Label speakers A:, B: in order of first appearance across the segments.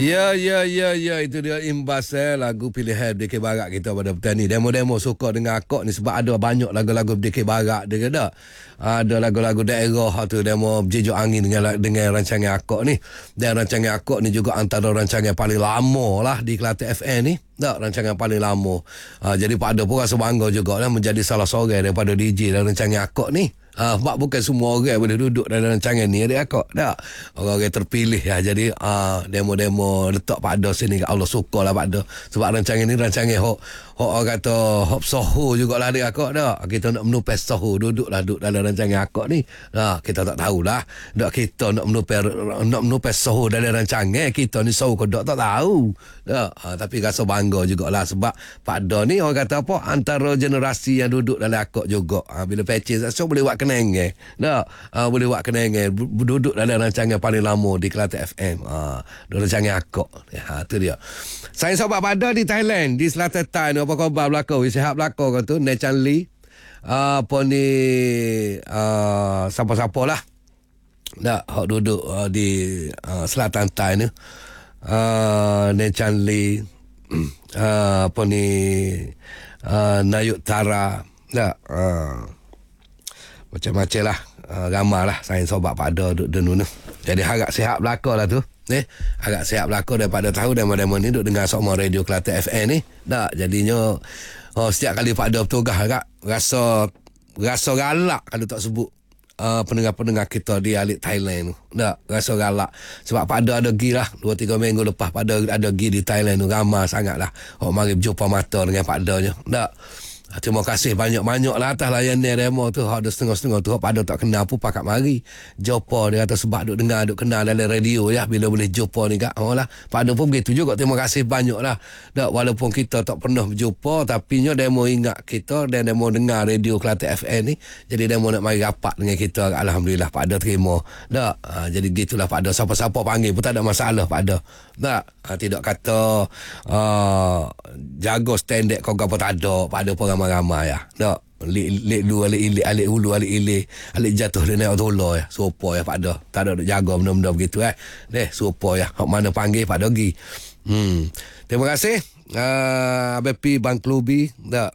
A: Ya, itu dia imbas lagu pilihan DK Barat kita pada petang ni. Demo-demo suka dengan akak ni sebab ada banyak lagu-lagu DK Barat dia kata. Ada lagu-lagu daerah tu demo berjejuk angin dengan rancangan akak ni. Dan rancangan akak ni juga antara rancangan paling lama lah di Kelantan FM ni. Tak, rancangan paling lama. Jadi Pak Ada pun rasa bangga juga lah menjadi salah seorang daripada DJ dalam rancangan akak ni. Sebab bukan semua orang boleh duduk dalam rancangan ni ada akak. Tak. Orang-orang terpilih ya. Jadi demo-demo letak Pak Ada sini kat Allah suka lah Pak Ada. Sebab rancangan ni rancangan hok orang kata hok soho jugalah dia akak dah. Kita nak menupes soho duduk dalam rancangan akak ni. Kita tak tahulah. Tak kita nak menupes soho dalam rancangan kita ni soho ke tak tahu. Tak. Tapi rasa bangga jugalah sebab Pak Ada ni orang kata apa antara generasi yang duduk dalam akak juga. Bila patches so boleh buat kenangan. Tak. Boleh buat kenangan duduk dalam rancangan paling lama di Kelantan FM. Rancangan akak. Tu dia. Saya sobat Pak Ada di Thailand di Selatan Thailand. Apa khabar belakang? Sihat belakang kan tu Nechan Lee. Apa ni siapa-siapa lah. Tak. Hak duduk di Selatan Thailand ni. Nechan Lee. Apa ni Nayut Tara. Tak. Macam-macam lah. Ramai lah saya sobat Pak Ada duduk denun tu. Jadi harap sihat belakang lah tu. Agak siap belakang daripada tahu demo-demo ni duduk dengar Sokmo Radio Kelantan FM ni. Tak, jadinya setiap kali Pak Ada bertugas agak rasa galak kalau tak sebut pendengar-pendengar kita di alik Thailand tu. Tak, rasa galak. Sebab Pak Ada ada pergi lah 2-3 minggu lepas Pak Ada ada pergi di Thailand tu. Ramai sangat lah. Mari berjumpa mata dengan Pak Ada je. Tak. Terima kasih banyak-banyak lah atas layanan demo tu. Ada setengah-setengah tu Pak Ada tak kenal pun pakat mari jumpa dia kata sebab duk dengar duk kenal dalam radio ya bila boleh jumpa ni kak. Lah Pak Ada pun begitu juga. Terima kasih banyak lah. Tak, walaupun kita tak pernah berjumpa tapi demo ingat kita dan demo dengar radio Kelantan FM ni. Jadi demo nak mari rapat dengan kita. Alhamdulillah Pak Ada terima. Tak, jadi gitulah Pak Ada. Siapa-siapa panggil pun tak ada masalah Pak Ada. Tak, tidak kata jaga standard kau apa tak ada. Pak Ada pun ramai ya. Tak. Alik lu, alik ilik, alik hulu, alik ilik, alik jatuh dia naik tolong ya. Suapa ya Pak Ada. Tak ada jaga benda-benda begitu suapa ya. Hak mana panggil Pak Ada pergi. Terima kasih. BP Bang Klubi. Tak.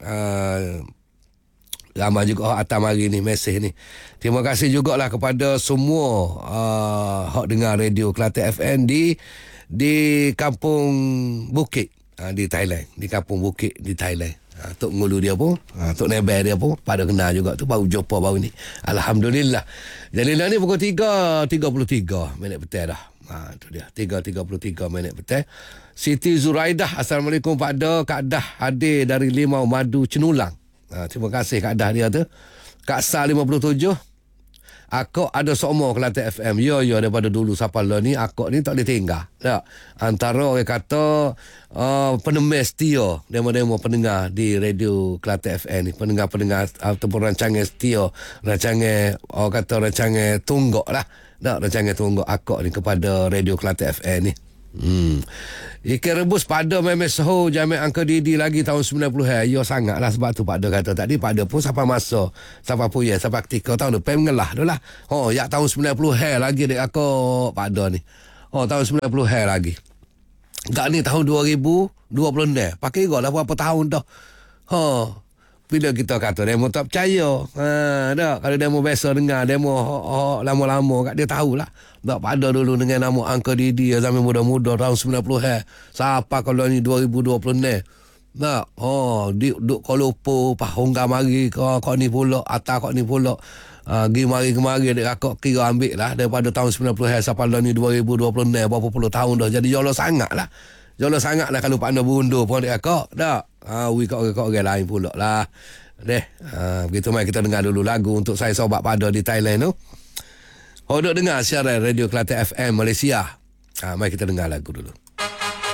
A: Ramai juga atas mari ni mesej ni. Terima kasih jugalah kepada semua hak dengar radio Kelantan FM di Kampung Bukit di Thailand. Di Kampung Bukit di Thailand. Tok Ngulu dia pun, Tok Nebel dia pun pada kenal juga tu baru jumpa baru ni. Alhamdulillah. Jadi dah ni pukul 3:33 minit petang dah. Tu dia 3:33 minit petang. Siti Zuraidah, Assalamualaikum Pak Ada. Kak Dah hadir dari Limau Madu Cenulang. Terima kasih Kak Dah dia tu. Kak Sal 57. Akak ada Sokmo Kelantan FM. Ya daripada dulu sampai lah ni akak ni tak boleh tinggal. Tak. Antara orang kata penemis setia demo-demo pendengar di radio Kelantan FM ni. Pendengar-pendengar ataupun rancangan setia. Rancangan orang kata rancangan tunggak lah. Tak, rancangan tunggak akak ni kepada radio Kelantan FM ni. Ikan rebus pada memang soho Jamek Angka Didi lagi tahun 90 ya sangat lah sebab tu Pak Ada kata tadi Pak Ada pun sampai masa sampai punya sampai ketika tahun depan mengelah tu lah ya tahun 90 lagi dek aku Pak Ada ni tahun 90 lagi gak ni tahun 2020 pakai gak lah berapa tahun dah bila kita kata demo tak percaya dah kalau demo biasa dengar demo lama-lama kat dia tahulah tak pada dulu dengan nama Angka Didi zaman muda-muda tahun 90 siapa kalau ni 2020 tak duk kolopo pahongga mari kau ni pula atas kau ni pula gi mari kemari dek akak kira ambil lah daripada tahun 90 sampai ni 2020 berapa puluh tahun dah jadi jauh sangat lah kalau Pak Anda berundur pun dek akak tak orang lain pula lah. Begitu mari kita dengar dulu lagu untuk saya sobat Pak Ada di Thailand tu. Duk dengar siaran radio Kelantan FM Malaysia. Mari kita dengar lagu dulu.